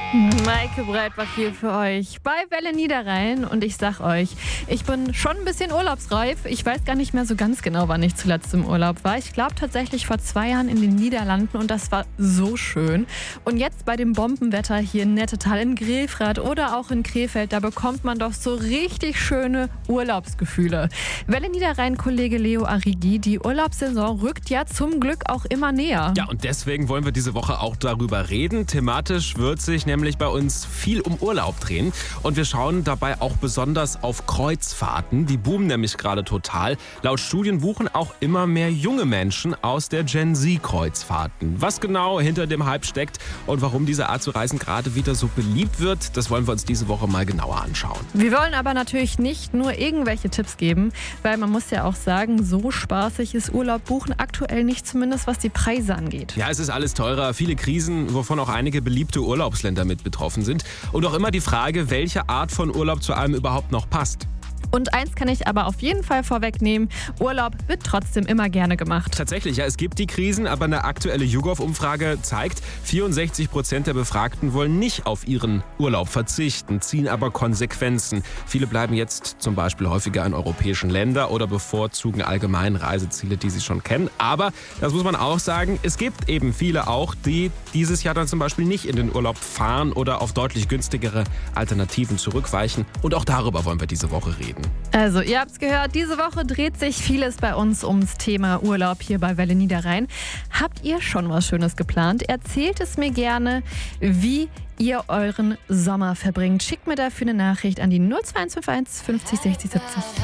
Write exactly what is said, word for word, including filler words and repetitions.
Maike Breitbach hier für euch bei Welle Niederrhein und ich sag euch, ich bin schon ein bisschen urlaubsreif. Ich weiß gar nicht mehr so ganz genau, wann ich zuletzt im Urlaub war. Ich glaube tatsächlich vor zwei Jahren in den Niederlanden und das war so schön. Und jetzt bei dem Bombenwetter hier in Nettetal, in Grefrath oder auch in Krefeld, da bekommt man doch so richtig schöne Urlaubsgefühle. Welle Niederrhein-Kollege Leo Arrighi, die Urlaubssaison rückt ja zum Glück auch immer näher. Ja, und deswegen wollen wir diese Woche auch darüber reden. Thematisch wird sich nämlich bei uns viel um Urlaub drehen. Und wir schauen dabei auch besonders auf Kreuzfahrten. Die boomen nämlich gerade total. Laut Studien buchen auch immer mehr junge Menschen aus der Gen Z-Kreuzfahrten. Was genau hinter dem Hype steckt und warum diese Art zu reisen gerade wieder so beliebt wird, das wollen wir uns diese Woche mal genauer anschauen. Wir wollen aber natürlich nicht nur irgendwelche Tipps geben, weil man muss ja auch sagen, so spaßig ist Urlaub buchen aktuell nicht, zumindest was die Preise angeht. Ja, es ist alles teurer, viele Krisen, wovon auch einige beliebte Urlaubsländer mit betroffen sind. Und auch immer die Frage, welche Art von Urlaub zu einem überhaupt noch passt. Und eins kann ich aber auf jeden Fall vorwegnehmen, Urlaub wird trotzdem immer gerne gemacht. Tatsächlich, ja, es gibt die Krisen, aber eine aktuelle YouGov-Umfrage zeigt, vierundsechzig Prozent der Befragten wollen nicht auf ihren Urlaub verzichten, ziehen aber Konsequenzen. Viele bleiben jetzt zum Beispiel häufiger in europäischen Ländern oder bevorzugen allgemein Reiseziele, die sie schon kennen. Aber, das muss man auch sagen, es gibt eben viele auch, die dieses Jahr dann zum Beispiel nicht in den Urlaub fahren oder auf deutlich günstigere Alternativen zurückweichen. Und auch darüber wollen wir diese Woche reden. Also, ihr habt's gehört, diese Woche dreht sich vieles bei uns ums Thema Urlaub hier bei Welle Niederrhein. Habt ihr schon was Schönes geplant? Erzählt es mir gerne, wie ihr euren Sommer verbringt. Schickt mir dafür eine Nachricht an die null zwei eins fünf eins fünfzig sechzig siebzig.